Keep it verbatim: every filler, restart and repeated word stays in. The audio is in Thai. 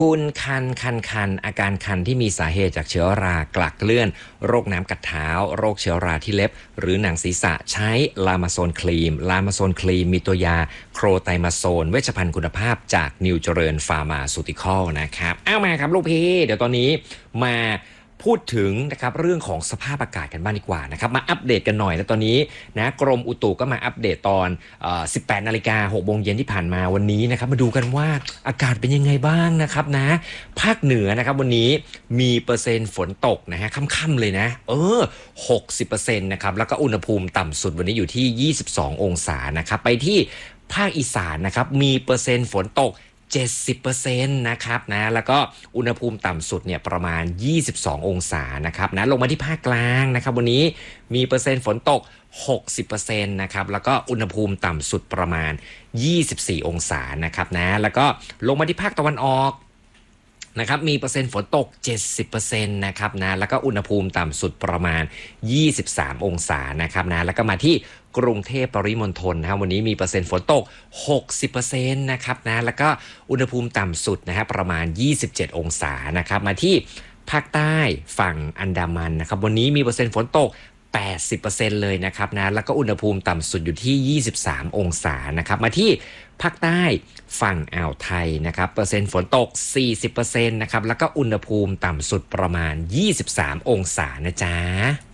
คุณคันคันคันอาการคันที่มีสาเหตุจากเชื้อรากลักเลื่อนโรคน้ำกัดเท้าโรคเชื้อราที่เล็บหรือหนังศีรษะใช้ลามาโซนครีมลามาโซนครีมมีตัวยาโครไตมาโซนเวชภัณฑ์คุณภาพจากนิวเจริญฟาร์มาซูติคอลนะครับเอามาครับลูกพี่เดี๋ยวตอนนี้มาพูดถึงนะครับเรื่องของสภาพอากาศกันบ้างดีกว่านะครับมาอัปเดตกันหน่อยแล้วตอนนี้นะกรมอุตุก็มาอัปเดตตอนเอ่อสิบแปดนาฬิกาหกโมงเย็นที่ผ่านมาวันนี้นะครับมาดูกันว่าอากาศเป็นยังไงบ้างนะครับนะภาคเหนือนะครับวันนี้มีเปอร์เซ็นต์ฝนตกนะฮะค่ำๆเลยนะเออ หกสิบเปอร์เซ็นต์ นะครับแล้วก็อุณหภูมิต่ำสุดวันนี้อยู่ที่ยี่สิบสององศานะครับไปที่ภาคอีสานนะครับมีเปอร์เซ็นต์ฝนตกเจ็ดสิบเปอร์เซ็นต์ นะครับนะแล้วก็อุณหภูมิต่ำสุดเนี่ยประมาณยี่สิบสององศานะครับนะลงมาที่ภาคกลางนะครับวันนี้มีเปอร์เซ็นต์ฝนตก หกสิบเปอร์เซ็นต์ นะครับแล้วก็อุณหภูมิต่ำสุดประมาณยี่สิบสี่องศานะครับนะแล้วก็ลงมาที่ภาคตะวันออกนะครับมีเปอร์เซ็นต์ฝนตก เจ็ดสิบเปอร์เซ็นต์ นะครับนะแล้วก็อุณหภูมิต่ำสุดประมาณยี่สิบสามองศานะครับนะแล้วก็มาที่กรุงเทพปริมณฑลนะครับวันนี้มีเปอร์เซ็นต์ฝนตก หกสิบเปอร์เซ็นต์ นะครับนะแล้วก็อุณหภูมิต่ำสุดนะฮะประมาณยี่สิบเจ็ดองศานะครับมาที่ภาคใต้ฝั่งอันดามันนะครับวันนี้มีเปอร์เซ็นต์ฝนตกแปดสิบเปอร์เซ็นต์ เลยนะครับนะแล้วก็อุณหภูมิต่ำสุดอยู่ที่ยี่สิบสามองศานะครับมาที่ภาคใต้ฝั่งอ่าวไทยนะครับเปอร์เซ็นต์ฝนตก สี่สิบเปอร์เซ็นต์ นะครับแล้วก็อุณหภูมิต่ำสุดประมาณยี่สิบสามองศานะจ๊ะ